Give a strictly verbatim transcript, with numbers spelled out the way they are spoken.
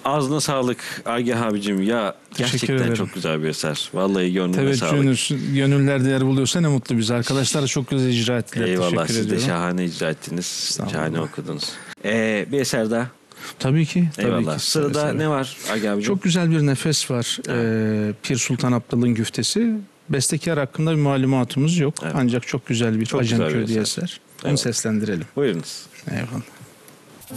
Ağzına sağlık Agah abicim ya. Gerçekten ederim. çok güzel bir eser. Vallahi gönlüne Teveccühünüz, sağlık. gönüller değer buluyorsa ne mutlu bize. Arkadaşlar da çok güzel icra ettiler. Eyvallah, Teşekkür siz de ediyorum. şahane icra ettiniz. Estağfurullah. Şahane okudunuz. Ee, bir eser daha. Tabii ki. Tabii Eyvallah. ki. Sırada Seve seve. ne var Agah abicim? Çok güzel bir nefes var. Ee, Pir Sultan Abdal'ın güftesi. Bestekar hakkında bir malumatımız yok. Evet. Ancak çok güzel bir Çok güzel bir Acenköy diye eser. eser. Onu Evet. seslendirelim. Buyurunuz. Eyvallah.